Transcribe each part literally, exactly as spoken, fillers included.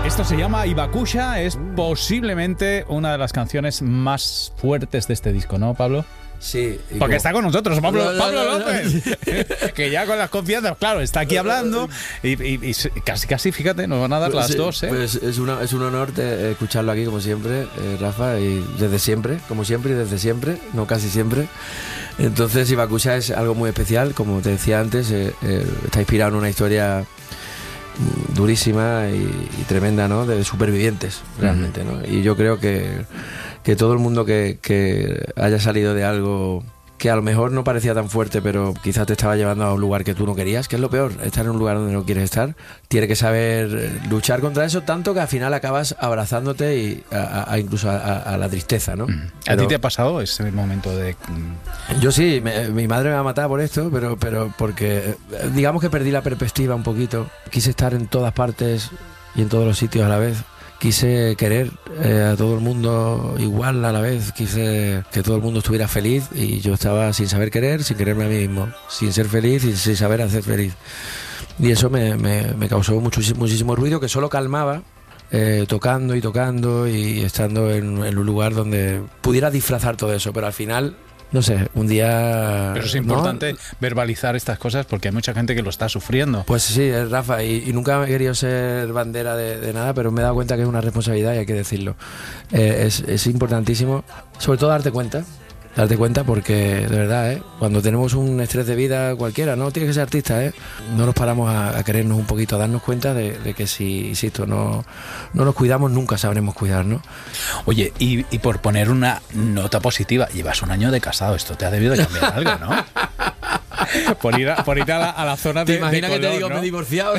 Esto se llama Ibakusha, es posiblemente una de las canciones más fuertes de este disco, ¿no, Pablo? Sí. Porque como... está con nosotros, Pablo, no, no, Pablo no, no, López, no. Que ya con las confianzas, claro, está aquí hablando y, y, y casi, casi, fíjate, nos van a dar pues, las sí, dos, ¿eh? Pues es, una, es un honor te, escucharlo aquí, como siempre, eh, Rafa, y desde siempre, como siempre y desde siempre, no casi siempre. Entonces, Ibakusha es algo muy especial, como te decía antes, eh, eh, está inspirado en una historia durísima y, y tremenda, ¿no? De supervivientes, realmente, ¿no? Y yo creo que, que todo el mundo que, que haya salido de algo que a lo mejor no parecía tan fuerte, pero quizás te estaba llevando a un lugar que tú no querías, que es lo peor, estar en un lugar donde no quieres estar, tiene que saber luchar contra eso, tanto que al final acabas abrazándote y a, a incluso a, a la tristeza, ¿no? ¿A pero, ti te ha pasado ese momento de...? Yo sí, me, mi madre me va a matar por esto, pero, pero porque digamos que perdí la perspectiva un poquito, quise estar en todas partes y en todos los sitios a la vez. Quise querer eh, a todo el mundo igual a la vez, quise que todo el mundo estuviera feliz y yo estaba sin saber querer, sin quererme a mí mismo, sin ser feliz y sin saber hacer feliz. Y eso me, me, me causó mucho, muchísimo ruido que solo calmaba eh, tocando y tocando y estando en, en un lugar donde pudiera disfrazar todo eso, pero al final... No sé, un día... Pero es importante ¿no? verbalizar estas cosas porque hay mucha gente que lo está sufriendo. Pues sí, Rafa, y, y nunca he querido ser bandera de, de nada, pero me he dado cuenta que es una responsabilidad y hay que decirlo. Eh, es, es importantísimo, sobre todo darte cuenta, darte cuenta porque, de verdad, ¿eh? Cuando tenemos un estrés de vida cualquiera, no tienes que ser artista, ¿eh? No nos paramos a, a querernos un poquito, a darnos cuenta de, de que si, insisto, no, no nos cuidamos, nunca sabremos cuidar, ¿no? Oye, y, y por poner una nota positiva, llevas un año de casado, esto te ha debido de cambiar algo, ¿no? Por ir a, por ir a, la, a la zona de, ¿Te imaginas de que color, te digo ¿no? me he divorciado?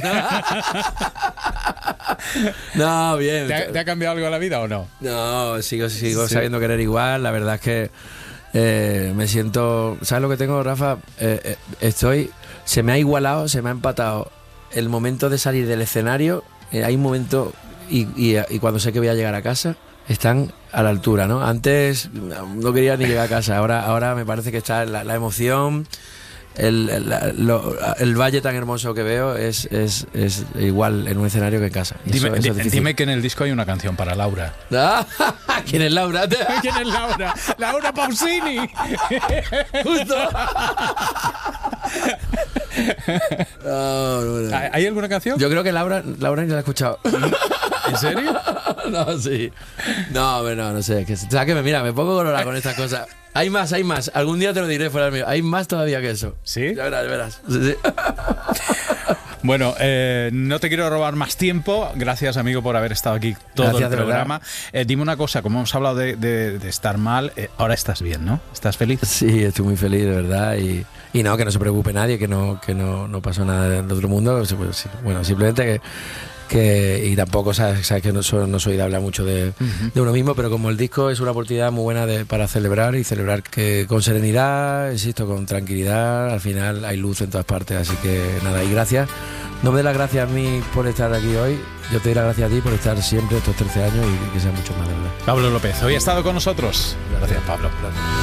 No, bien. ¿Te ha, ¿Te ha cambiado algo la vida o no? No, sigo, sigo Sí. sabiendo querer igual, la verdad es que eh, me siento... ¿Sabes lo que tengo, Rafa? Eh, eh, estoy... Se me ha igualado, se me ha empatado el momento de salir del escenario, eh, hay un momento y, y, y cuando sé que voy a llegar a casa están a la altura, ¿no? Antes no quería ni llegar a casa, ahora, ahora me parece que está la, la emoción, el, el, la, lo, el valle tan hermoso que veo es, es, es igual en un escenario que en casa. Y Dime, eso, eso es difícil. dime que en el disco hay una canción para Laura. ¿Quién es Laura? ¿Quién es Laura? ¡Laura Pausini! Justo. No, no, no. ¿Hay alguna canción? Yo creo que Laura, Laura ni la ha escuchado. ¿En serio? No, sí. No, no, no sé. Que, sáqueme, mira, me pongo colorado con estas cosas. Hay más, hay más. Algún día te lo diré fuera del mío. Hay más todavía que eso. ¿Sí? Ya verás, ya verás. Sí, sí. Bueno, eh, no te quiero robar más tiempo. Gracias, amigo, por haber estado aquí todo Gracias, el de programa. Eh, dime una cosa, como hemos hablado de, de, de estar mal, eh, ahora estás bien, ¿no? ¿Estás feliz? Sí, estoy muy feliz, de verdad. Y, y no, que no se preocupe nadie, que no, que no, no pasó nada del otro mundo. Bueno, simplemente que... que y tampoco sabes, sabes que no soy, no soy de hablar mucho de, uh-huh. de uno mismo, pero como el disco es una oportunidad muy buena de, para celebrar y celebrar que con serenidad, insisto, con tranquilidad, al final hay luz en todas partes, así que nada, y gracias. No me des las gracias a mí por estar aquí hoy, yo te doy las gracias a ti por estar siempre estos trece años y que sean muchos más, de verdad. Pablo López, hoy ha estado con nosotros. Gracias, Pablo. Gracias.